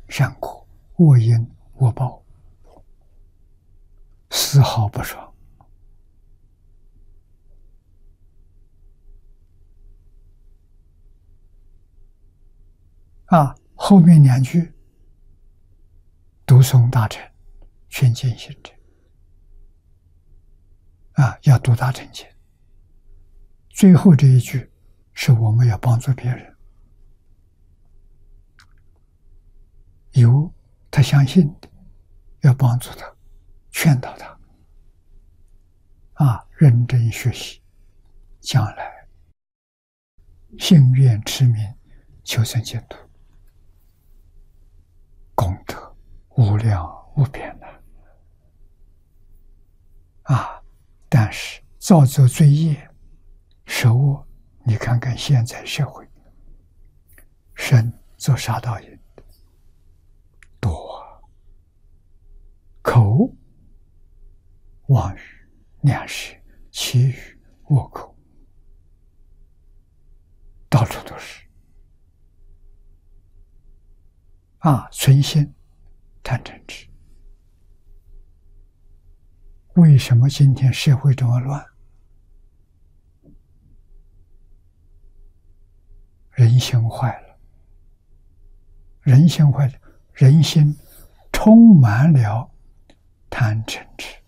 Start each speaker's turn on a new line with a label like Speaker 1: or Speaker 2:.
Speaker 1: 善果，恶因恶报，丝毫不爽。后面2句读诵大乘劝进行者要读大乘经。最后这一句是我们要帮助别人，有他相信的，要帮助他，劝导他认真学习，将来信愿持名，求生净土，功德无量无边的但是造作罪业食恶，你看看现在社会，身做杀盗淫多，口妄语、两舌、绮语、恶口，到处都是存心贪嗔痴。为什么今天社会这么乱？人心坏了，人心充满了贪嗔痴。